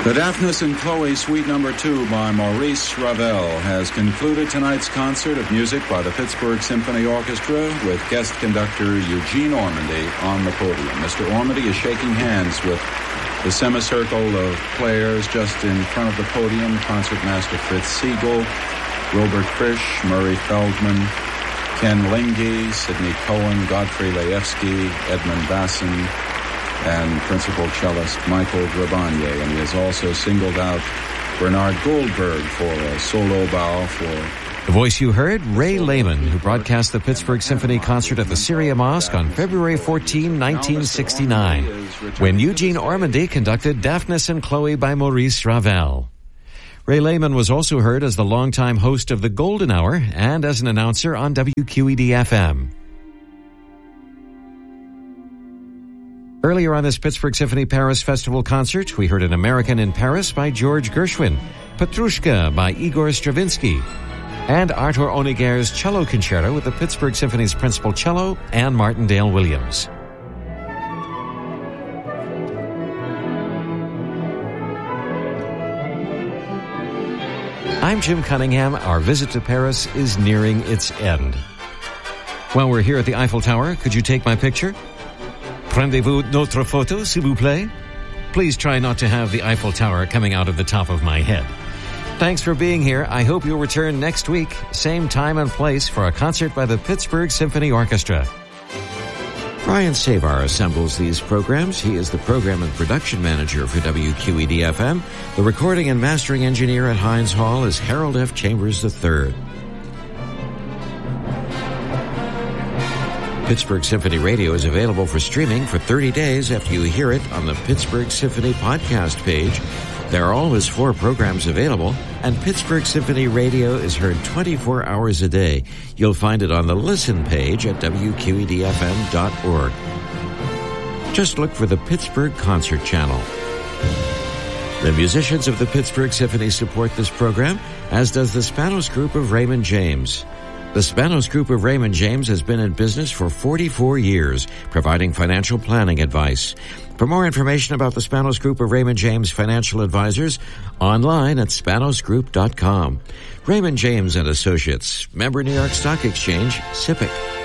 The Daphnis and Chloe Suite No. 2 by Maurice Ravel has concluded tonight's concert of music by the Pittsburgh Symphony Orchestra with guest conductor Eugene Ormandy on the podium. Mr. Ormandy is shaking hands with the semicircle of players just in front of the podium: Concertmaster Fritz Siegel, Wilbert Frisch, Murray Feldman, Ken Linge, Sidney Cohen, Godfrey Laevsky, Edmund Basson, and principal cellist Michael Grabanier. And he has also singled out Bernard Goldberg for a solo bow for... The voice you heard, Ray Lehman, who broadcast the Pittsburgh Symphony Concert at the Syria Mosque on February 14, 1969, when Eugene Ormandy conducted Daphnis and Chloe by Maurice Ravel. Ray Lehman was also heard as the longtime host of the Golden Hour and as an announcer on WQED-FM. Earlier on this Pittsburgh Symphony Paris Festival concert, we heard An American in Paris by George Gershwin, Petrushka by Igor Stravinsky, and Arthur Honegger's Cello Concerto with the Pittsburgh Symphony's principal cello, Anne Martindale Williams. I'm Jim Cunningham. Our visit to Paris is nearing its end. While we're here at the Eiffel Tower, could you take my picture? Prendez-vous notre photo, s'il vous plaît? Please try not to have the Eiffel Tower coming out of the top of my head. Thanks for being here. I hope you'll return next week, same time and place, for a concert by the Pittsburgh Symphony Orchestra. Brian Savar assembles these programs. He is the program and production manager for WQED-FM. The recording and mastering engineer at Heinz Hall is Harold F. Chambers III. Pittsburgh Symphony Radio is available for streaming for 30 days after you hear it on the Pittsburgh Symphony podcast page. There are always 4 programs available, and Pittsburgh Symphony Radio is heard 24 hours a day. You'll find it on the Listen page at WQEDFM.org. Just look for the Pittsburgh Concert Channel. The musicians of the Pittsburgh Symphony support this program, as does the Spanos Group of Raymond James. The Spanos Group of Raymond James has been in business for 44 years, providing financial planning advice. For more information about the Spanos Group of Raymond James Financial Advisors, online at spanosgroup.com. Raymond James and Associates, member New York Stock Exchange, SIPC.